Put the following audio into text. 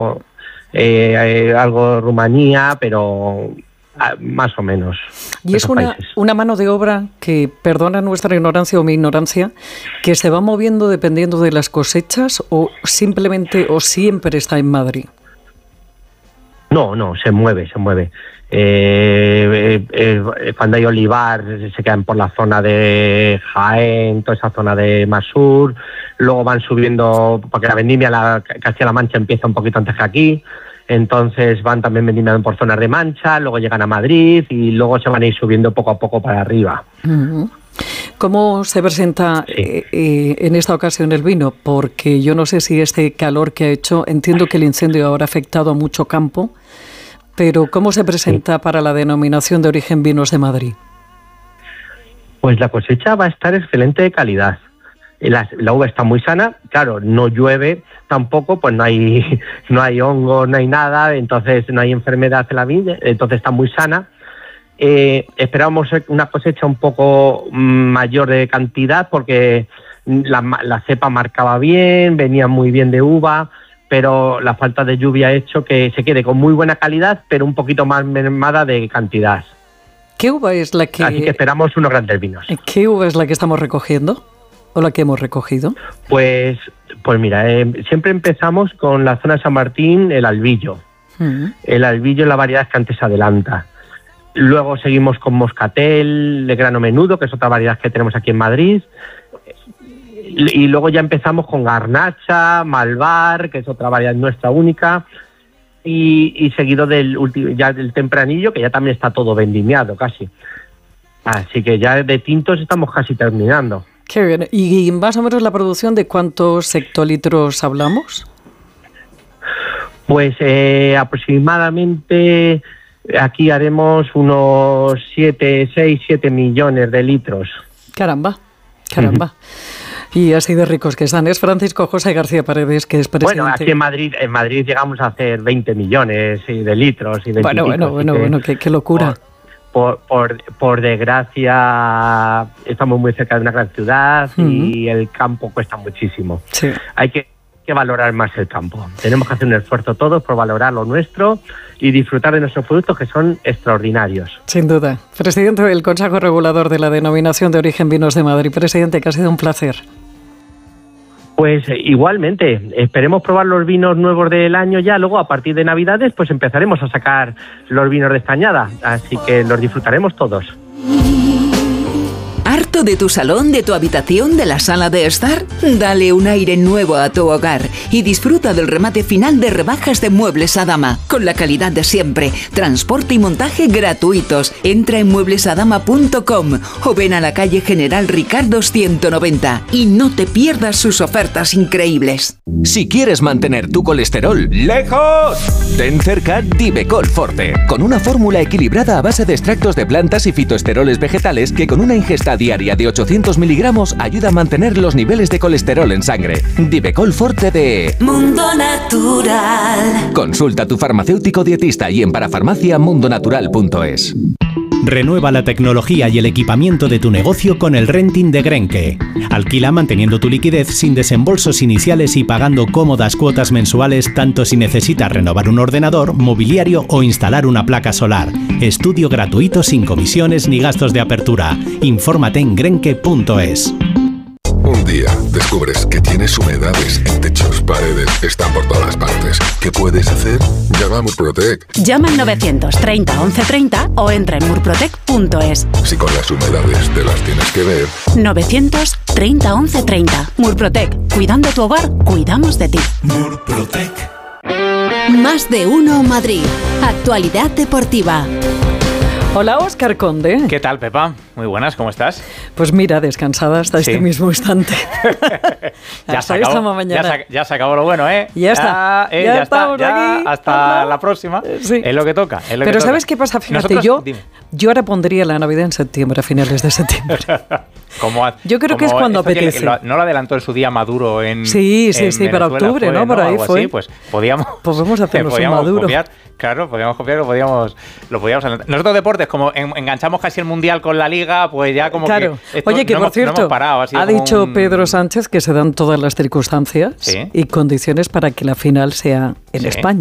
algo Rumanía, pero más o menos. Y es una mano de obra que, perdona nuestra ignorancia o mi ignorancia, que se va moviendo dependiendo de las cosechas o simplemente o siempre está en Madrid. No, se mueve. Cuando hay olivar se quedan por la zona de Jaén, toda esa zona de Masur, luego van subiendo, porque la vendimia, Castilla-La Mancha empieza un poquito antes que aquí, entonces van también vendimiando por zonas de Mancha, luego llegan a Madrid y luego se van a ir subiendo poco a poco para arriba. Uh-huh. ¿Cómo se presenta en esta ocasión el vino? Porque yo no sé si este calor que ha hecho, entiendo que el incendio habrá afectado a mucho campo, pero ¿cómo se presenta para la denominación de origen Vinos de Madrid? Pues la cosecha va a estar excelente de calidad. La uva está muy sana, claro, no llueve tampoco, pues no hay hongo, no hay nada, entonces no hay enfermedad en la viña, entonces está muy sana. Esperábamos una cosecha un poco mayor de cantidad porque la cepa marcaba bien, venía muy bien de uva, pero la falta de lluvia ha hecho que se quede con muy buena calidad, pero un poquito más mermada de cantidad. ¿Qué uva es la que...? Así que esperamos unos grandes vinos. ¿Qué uva es la que estamos recogiendo? ¿O la que hemos recogido? Pues mira, siempre empezamos con la zona de San Martín, el Albillo. Uh-huh. El Albillo es la variedad que antes adelanta. Luego seguimos con Moscatel, de grano menudo, que es otra variedad que tenemos aquí en Madrid. Y luego ya empezamos con Garnacha, Malvar, que es otra variedad nuestra única. Y seguido del Tempranillo, que ya también está todo vendimiado casi. Así que ya de tintos estamos casi terminando. Qué bien. ¿Y más o menos la producción de cuántos hectolitros hablamos? Pues aproximadamente aquí haremos unos 6-7 millones de litros. Caramba. Y así de ricos que están. Es Francisco José García Paredes, que es presidente. Bueno, aquí en Madrid llegamos a hacer 20 millones de litros. Y Bueno, qué locura. Por desgracia, estamos muy cerca de una gran ciudad y el campo cuesta muchísimo. Sí. Hay que valorar más el campo. Tenemos que hacer un esfuerzo todos por valorar lo nuestro y disfrutar de nuestros productos, que son extraordinarios. Sin duda. Presidente del Consejo Regulador de la Denominación de Origen Vinos de Madrid. Presidente, que ha sido un placer. Pues igualmente, esperemos probar los vinos nuevos del año ya, luego a partir de Navidades pues empezaremos a sacar los vinos de esta añada, así que los disfrutaremos todos. ¿Harto de tu salón, de tu habitación, de la sala de estar? Dale un aire nuevo a tu hogar y disfruta del remate final de rebajas de Muebles a Dama, con la calidad de siempre, transporte y montaje gratuitos. Entra en mueblesadama.com o ven a la calle General Ricardo 190 y no te pierdas sus ofertas increíbles. Si quieres mantener tu colesterol lejos, ten cerca Divecol Forte, con una fórmula equilibrada a base de extractos de plantas y fitoesteroles vegetales que con una ingesta diaria de 800 miligramos ayuda a mantener los niveles de colesterol en sangre. Divecol Forte de Mundo Natural. Consulta a tu farmacéutico dietista y en parafarmaciamundonatural.es. Renueva la tecnología y el equipamiento de tu negocio con el renting de Grenke. Alquila manteniendo tu liquidez sin desembolsos iniciales y pagando cómodas cuotas mensuales, tanto si necesitas renovar un ordenador, mobiliario o instalar una placa solar. Estudio gratuito sin comisiones ni gastos de apertura. Infórmate en grenke.es. Un día descubres que tienes humedades en techos, paredes, están por todas partes. ¿Qué puedes hacer? Llama a Murprotec. Llama al 930 1130 o entra en murprotec.es. Si con las humedades te las tienes que ver. 930 1130. Murprotec. Cuidando tu hogar, cuidamos de ti. Murprotec. Más de uno Madrid. Actualidad deportiva. Hola, Óscar Conde. ¿Qué tal, Pepa? Muy buenas, ¿cómo estás? Pues mira, descansada hasta este mismo instante. Ya se acabó lo bueno, ¿eh? Ya está. Ya está. Ya, hasta la próxima. Sí. Es lo que toca. Pero ¿sabes qué pasa? Fíjate, yo ahora pondría la Navidad en septiembre, a finales de septiembre. Yo creo que es cuando apetece. ¿No lo adelantó en su día Maduro en Sí, para octubre, ¿no? Por ahí fue. Así, pues podemos hacernos un Maduro. Claro, podíamos copiar, lo podíamos adelantar. Nosotros deportes, como enganchamos casi el Mundial con la Liga Liga, pues ya como claro. que... Esto, oye, que por cierto, ha dicho Pedro Sánchez que se dan todas las circunstancias y condiciones para que la final sea en España.